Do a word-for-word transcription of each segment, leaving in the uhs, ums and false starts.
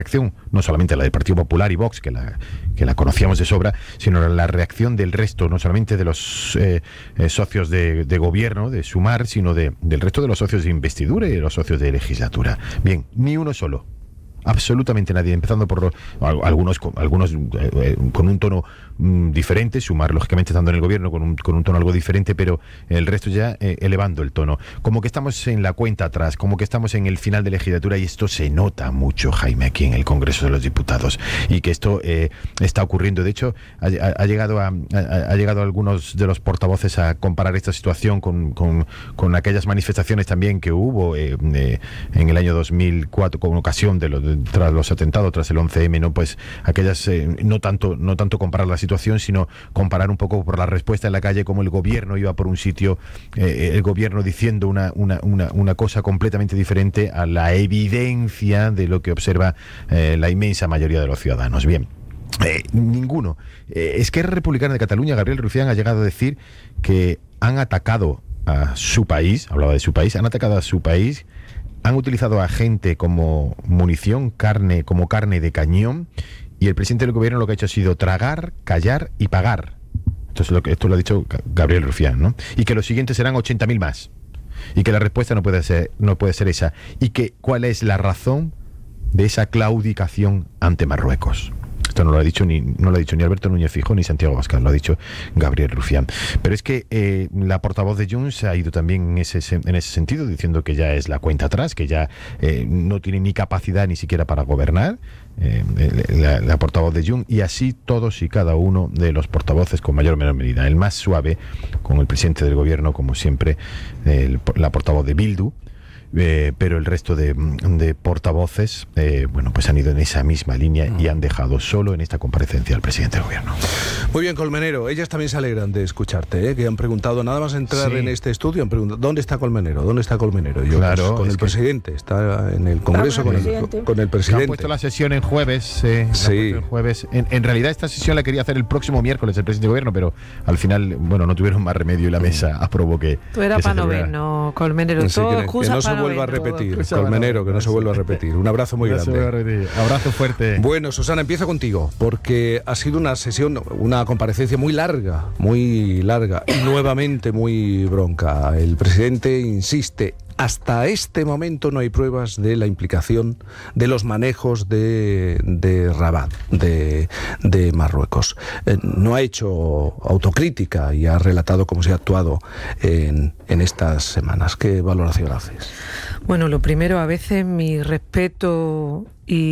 reacción, no solamente la del Partido Popular y Vox, que la, que la conocíamos de sobra, sino la reacción del resto, no solamente de los eh, eh, socios de, de gobierno, de Sumar, sino de, del resto de los socios de investidura y de los socios de legislatura. Bien, ni uno solo. Absolutamente nadie, empezando por algunos, algunos eh, con un tono mm, diferente, Sumar lógicamente estando en el gobierno con un, con un tono algo diferente, pero el resto ya eh, elevando el tono, como que estamos en la cuenta atrás, como que estamos en el final de legislatura, y esto se nota mucho, Jaime, aquí en el Congreso de los Diputados, y que esto eh, está ocurriendo. De hecho, ha, ha llegado a, ha, ha llegado algunos de los portavoces a comparar esta situación con, con, con aquellas manifestaciones también que hubo eh, eh, en el año dos mil cuatro con ocasión de los tras los atentados, tras el once eme, ¿no? Pues aquellas, eh, no tanto no tanto comparar la situación, sino comparar un poco por la respuesta en la calle, como el gobierno iba por un sitio, eh, el gobierno diciendo una, una, una, una cosa completamente diferente a la evidencia de lo que observa eh, la inmensa mayoría de los ciudadanos. Bien. Eh, ninguno. Eh, Esquerra Republicana de Cataluña, Gabriel Rufián, ha llegado a decir que han atacado a su país, hablaba de su país, han atacado a su país, han utilizado a gente como munición, carne como carne de cañón, y el presidente del gobierno lo que ha hecho ha sido tragar, callar y pagar. Esto, es lo que, esto lo ha dicho Gabriel Rufián, ¿no? Y que los siguientes serán ochenta mil más. Y que la respuesta no puede ser, no puede ser esa. Y que cuál es la razón de esa claudicación ante Marruecos. Esto no lo ha dicho ni no lo ha dicho ni Alberto Núñez Feijóo ni Santiago Abascal, lo ha dicho Gabriel Rufián. Pero es que eh, la portavoz de Junts ha ido también en ese en ese sentido, diciendo que ya es la cuenta atrás, que ya eh, no tiene ni capacidad ni siquiera para gobernar, eh, la, la portavoz de Junts, y así todos y cada uno de los portavoces con mayor o menor medida. El más suave, con el presidente del gobierno, como siempre, el, la portavoz de Bildu. Eh, pero el resto de, de portavoces eh, bueno, pues han ido en esa misma línea y han dejado solo en esta comparecencia al presidente del gobierno. Muy bien, Colmenero, ellas también se alegran de escucharte, ¿eh? Que han preguntado, nada más entrar sí. en este estudio, han preguntado, ¿dónde está Colmenero? ¿Dónde está Colmenero? Yo, claro, pues, con el que... presidente, está en el Congreso con el, con el presidente. Han puesto la sesión en jueves, eh, sí. en, jueves. En, en realidad esta sesión la quería hacer el próximo miércoles el presidente del gobierno, pero al final, bueno, no tuvieron más remedio y la mesa aprobó que... Tú eras para noveno, Colmenero, sí, todo que, que no se vuelva a repetir. Colmenero, que no se vuelva a repetir. Un abrazo muy grande. Abrazo fuerte. Bueno, Susana, empiezo contigo, porque ha sido una sesión, una comparecencia muy larga, muy larga, y nuevamente muy bronca. El presidente insiste, hasta este momento no hay pruebas de la implicación de los manejos de, de Rabat, de, de Marruecos. Eh, no ha hecho autocrítica y ha relatado cómo se ha actuado en, en estas semanas. ¿Qué valoración haces? Bueno, lo primero, a veces mi respeto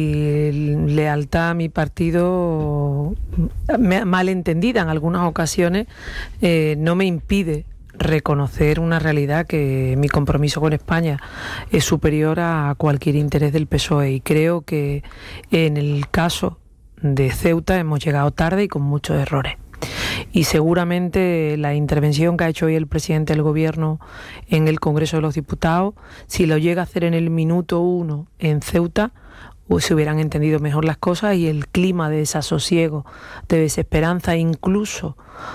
y lealtad a mi partido, malentendida en algunas ocasiones, eh, no me impide reconocer una realidad, que mi compromiso con España es superior a cualquier interés del P S O E, y creo que en el caso de Ceuta hemos llegado tarde y con muchos errores. Y seguramente la intervención que ha hecho hoy el presidente del gobierno en el Congreso de los Diputados, si lo llega a hacer en el minuto uno en Ceuta, pues se hubieran entendido mejor las cosas y el clima de desasosiego, de desesperanza, incluso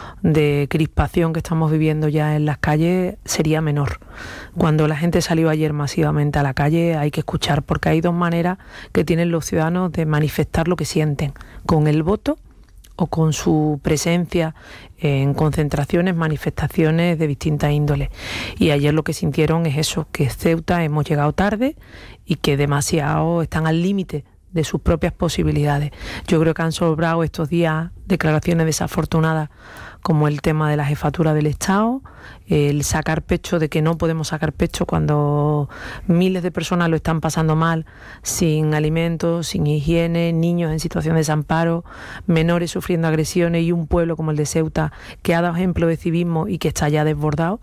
de crispación que estamos viviendo ya en las calles sería menor. Cuando la gente salió ayer masivamente a la calle, hay que escuchar, porque hay dos maneras que tienen los ciudadanos de manifestar lo que sienten: con el voto o con su presencia en concentraciones, manifestaciones de distintas índoles. Y ayer lo que sintieron es eso, que Ceuta hemos llegado tarde y que demasiado están al límite de sus propias posibilidades. Yo creo que han sobrado estos días declaraciones desafortunadas, como el tema de la jefatura del Estado, el sacar pecho de que no podemos sacar pecho cuando miles de personas lo están pasando mal, sin alimentos, sin higiene, niños en situación de desamparo, menores sufriendo agresiones, y un pueblo como el de Ceuta que ha dado ejemplo de civismo y que está ya desbordado.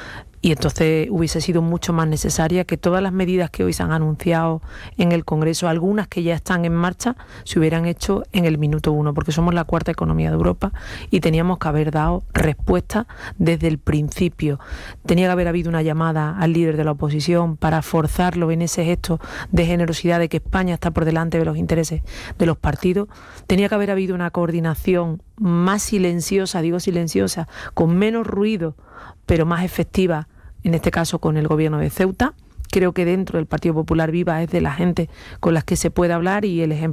Y entonces hubiese sido mucho más necesaria que todas las medidas que hoy se han anunciado en el Congreso, algunas que ya están en marcha, se hubieran hecho en el minuto uno, porque somos la cuarta economía de Europa y teníamos que haber dado respuesta desde el principio. Tenía que haber habido una llamada al líder de la oposición para forzarlo en ese gesto de generosidad, de que España está por delante de los intereses de los partidos. Tenía que haber habido una coordinación más silenciosa, digo silenciosa, con menos ruido, pero más efectiva, en este caso con el gobierno de Ceuta, creo que dentro del Partido Popular Viva es de la gente con las que se puede hablar, y el ejemplo